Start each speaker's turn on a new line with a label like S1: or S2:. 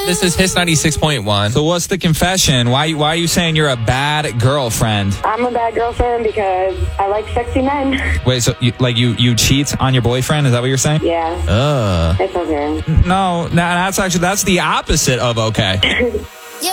S1: This is His 96.1.
S2: So what's the confession? Why are you saying you're a bad girlfriend?
S3: I'm a bad girlfriend because I like sexy men.
S2: Wait, so you cheat on your boyfriend? Is that what you're saying?
S3: Yeah.
S2: Ugh.
S3: It's okay.
S2: No, that's the opposite of okay.